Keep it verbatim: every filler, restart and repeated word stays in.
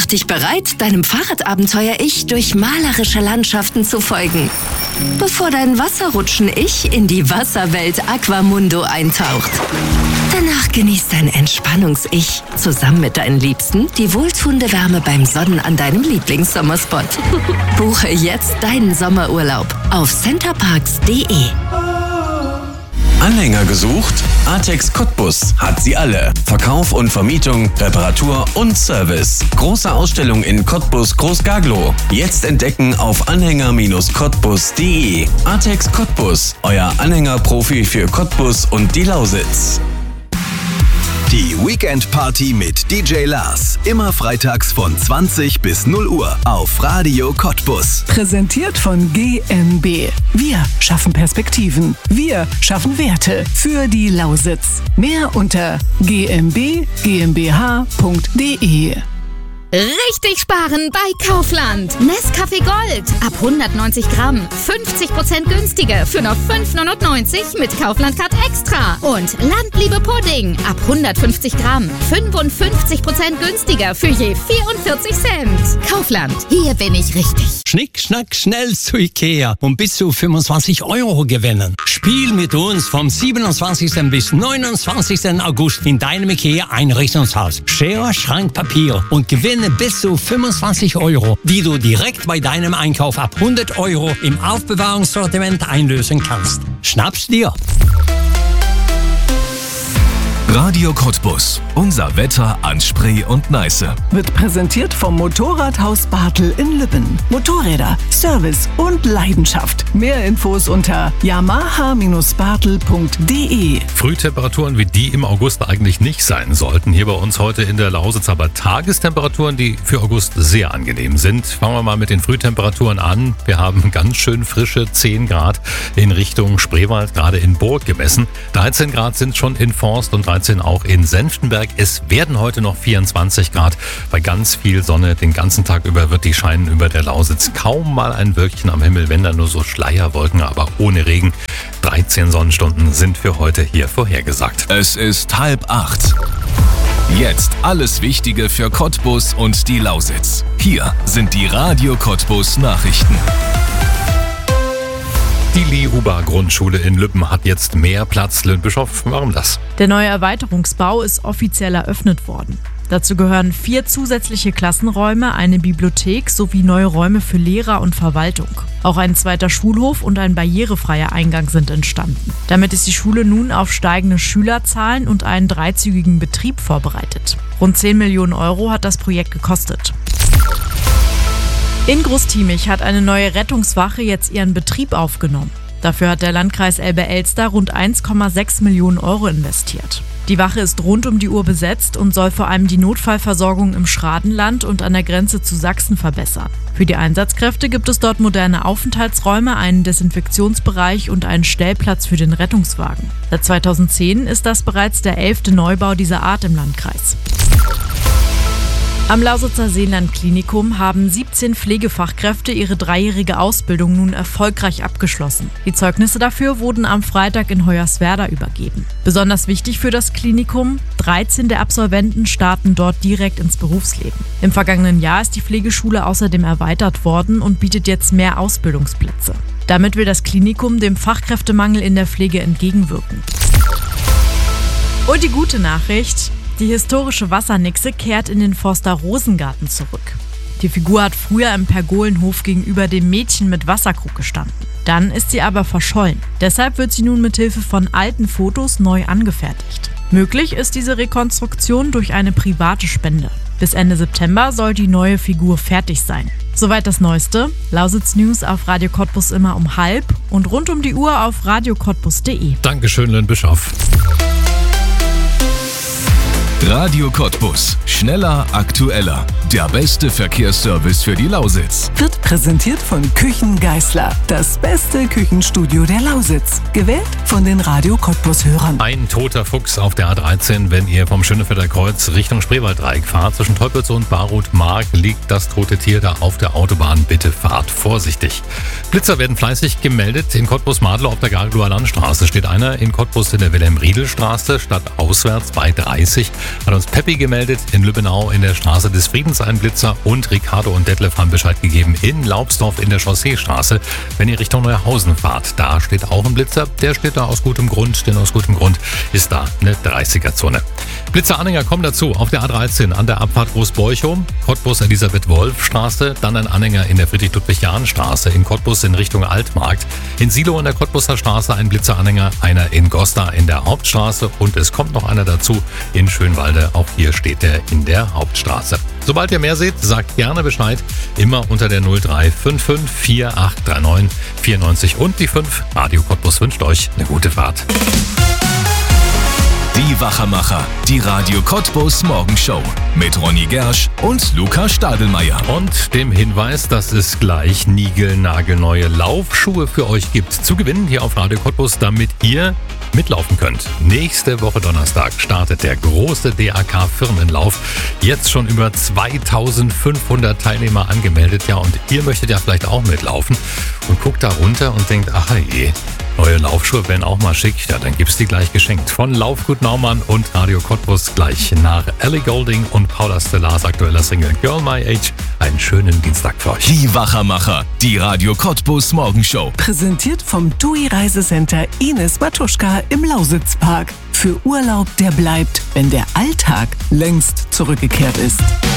Mach dich bereit, deinem Fahrradabenteuer-Ich durch malerische Landschaften zu folgen, bevor dein Wasserrutschen-Ich in die Wasserwelt Aquamundo eintaucht. Danach genießt dein Entspannungs-Ich zusammen mit deinen Liebsten die wohltuende Wärme beim Sonnen an deinem Lieblingssommerspot. Buche jetzt deinen Sommerurlaub auf centerparks punkt de. Anhänger gesucht? Artex Cottbus hat sie alle. Verkauf und Vermietung, Reparatur und Service. Große Ausstellung in Cottbus Groß-Gaglow. Jetzt entdecken auf anhänger Cottbus punkt de. Artex Cottbus, euer Anhängerprofi für Cottbus und die Lausitz. Die Weekend Party mit D J Lars. Immer freitags von zwanzig bis null Uhr auf Radio Cottbus. Präsentiert von G M B. Wir schaffen Perspektiven. Wir schaffen Werte für die Lausitz. Mehr unter g m b g m b h punkt de. Richtig sparen bei Kaufland. Nescafé Gold ab hundertneunzig Gramm. fünfzig Prozent günstiger für nur fünf neunundneunzig mit Kaufland-Card Extra. Und Landliebe Pudding ab hundertfünfzig Gramm. fünfundfünfzig Prozent günstiger für je vierundvierzig Cent. Kaufland, hier bin ich richtig. Schnick, schnack, schnell zu Ikea und bis zu fünfundzwanzig Euro gewinnen. Spiel mit uns vom siebenundzwanzigsten bis neunundzwanzigsten August in deinem Ikea Einrichtungshaus. Schere, Schrank, Papier und gewinne bis zu fünfundzwanzig Euro, die du direkt bei deinem Einkauf ab hundert Euro im Aufbewahrungssortiment einlösen kannst. Schnapp's dir! Radio Cottbus. Unser Wetter an Spree und Neiße. Wird präsentiert vom Motorradhaus Bartel in Lübben. Motorräder, Service und Leidenschaft. Mehr Infos unter yamaha bartel punkt de. Frühtemperaturen wie die im August eigentlich nicht sein sollten. Hier bei uns heute in der Lausitz aber Tagestemperaturen, die für August sehr angenehm sind. Fangen wir mal mit den Frühtemperaturen an. Wir haben ganz schön frische zehn Grad in Richtung Spreewald, gerade in Burg gemessen. dreizehn Grad sind schon in Forst und dreizehn auch in Senftenberg. Es werden heute noch vierundzwanzig Grad. Bei ganz viel Sonne den ganzen Tag über wird die scheinen über der Lausitz. Kaum mal ein Wölkchen am Himmel, wenn da nur so Schleierwolken, aber ohne Regen. dreizehn Sonnenstunden sind für heute hier vorhergesagt. Es ist halb acht. Jetzt alles Wichtige für Cottbus und die Lausitz. Hier sind die Radio Cottbus Nachrichten. Die Lihuba-Grundschule in Lübben hat jetzt mehr Platz. Lünd-Bischof, warum das? Der neue Erweiterungsbau ist offiziell eröffnet worden. Dazu gehören vier zusätzliche Klassenräume, eine Bibliothek sowie neue Räume für Lehrer und Verwaltung. Auch ein zweiter Schulhof und ein barrierefreier Eingang sind entstanden. Damit ist die Schule nun auf steigende Schülerzahlen und einen dreizügigen Betrieb vorbereitet. Rund zehn Millionen Euro hat das Projekt gekostet. In Großtiemich hat eine neue Rettungswache jetzt ihren Betrieb aufgenommen. Dafür hat der Landkreis Elbe-Elster rund eins Komma sechs Millionen Euro investiert. Die Wache ist rund um die Uhr besetzt und soll vor allem die Notfallversorgung im Schradenland und an der Grenze zu Sachsen verbessern. Für die Einsatzkräfte gibt es dort moderne Aufenthaltsräume, einen Desinfektionsbereich und einen Stellplatz für den Rettungswagen. Seit zweitausendzehn ist das bereits der elfte Neubau dieser Art im Landkreis. Am Lausitzer Seeland-Klinikum haben siebzehn Pflegefachkräfte ihre dreijährige Ausbildung nun erfolgreich abgeschlossen. Die Zeugnisse dafür wurden am Freitag in Hoyerswerda übergeben. Besonders wichtig für das Klinikum: dreizehn der Absolventen starten dort direkt ins Berufsleben. Im vergangenen Jahr ist die Pflegeschule außerdem erweitert worden und bietet jetzt mehr Ausbildungsplätze. Damit will das Klinikum dem Fachkräftemangel in der Pflege entgegenwirken. Und die gute Nachricht: Die historische Wassernixe kehrt in den Forster Rosengarten zurück. Die Figur hat früher im Pergolenhof gegenüber dem Mädchen mit Wasserkrug gestanden. Dann ist sie aber verschollen. Deshalb wird sie nun mit Hilfe von alten Fotos neu angefertigt. Möglich ist diese Rekonstruktion durch eine private Spende. Bis Ende September soll die neue Figur fertig sein. Soweit das Neueste. Lausitz News auf Radio Cottbus immer um halb und rund um die Uhr auf radio cottbus punkt de. Dankeschön, Lünd-Bischof. Radio Cottbus. Schneller, aktueller. Der beste Verkehrsservice für die Lausitz. Wird präsentiert von Küchen Geißler. Das beste Küchenstudio der Lausitz. Gewählt von den Radio Cottbus-Hörern. Ein toter Fuchs auf der A dreizehn, wenn ihr vom Schönefelder Kreuz Richtung Spreewalddreieck fahrt. Zwischen Teupitz und Barut-Mark liegt das tote Tier da auf der Autobahn. Bitte fahrt vorsichtig. Blitzer werden fleißig gemeldet. In Cottbus-Madlow auf der Gaglower Landstraße steht einer. In Cottbus in der Wilhelm-Riedel-Straße statt auswärts bei dreißig. Hat uns Peppi gemeldet, in Lübbenau in der Straße des Friedens ein Blitzer und Ricardo und Detlef haben Bescheid gegeben in Laubsdorf in der Chausseestraße. Wenn ihr Richtung Neuhausen fahrt, da steht auch ein Blitzer. Der steht da aus gutem Grund, denn aus gutem Grund ist da eine dreißiger-Zone. Blitzeranhänger kommen dazu auf der A dreizehn an der Abfahrt Großborchum, Cottbus Elisabeth-Wolf-Straße, dann ein Anhänger in der Friedrich-Ludwig-Jahn-Straße, in Cottbus in Richtung Altmarkt, in Silo in der Cottbuser Straße ein Blitzeranhänger, einer in Gosta in der Hauptstraße und es kommt noch einer dazu in Schönwalde, auch hier steht er in der Hauptstraße. Sobald ihr mehr seht, sagt gerne Bescheid, immer unter der null drei fünf fünf vier acht drei neun vier neun und die fünf. Radio Cottbus wünscht euch eine gute Fahrt. Die Wachermacher, die Radio Cottbus Morgenshow mit Ronny Gersch und Luca Stadelmeier. Und dem Hinweis, dass es gleich niegelnagelneue Laufschuhe für euch gibt zu gewinnen hier auf Radio Cottbus, damit ihr mitlaufen könnt. Nächste Woche Donnerstag startet der große D A K-Firmenlauf. Jetzt schon über zweitausendfünfhundert Teilnehmer angemeldet. Ja, und ihr möchtet ja vielleicht auch mitlaufen und guckt da runter und denkt, ach je, neue Laufschuhe wären auch mal schick. Ja, dann gibt's die gleich geschenkt. Von Laufgut Naumann und Radio Cottbus gleich nach Ellie Goulding und Paula Stellars aktueller Single Girl My Age. Einen schönen Dienstag für euch. Die Wachermacher, die Radio Cottbus Morgenshow. Präsentiert vom T U I Reisecenter Ines Matuschka im Lausitzpark. Für Urlaub, der bleibt, wenn der Alltag längst zurückgekehrt ist.